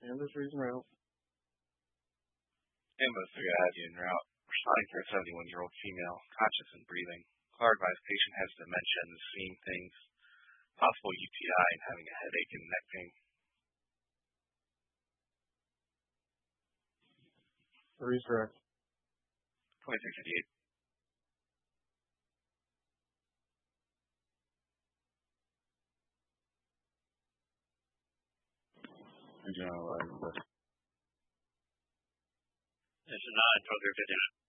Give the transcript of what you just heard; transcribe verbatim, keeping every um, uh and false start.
Industries en route. Ambulance three I have you en route. Responding for a seventy-one-year-old female, conscious and breathing. Caller advised patient has dementia and is seeing things. Possible U T I and having a headache and neck pain. Three's direct. twenty-six fifty-eight. General, uh, This is nine, twelve fifty-nine.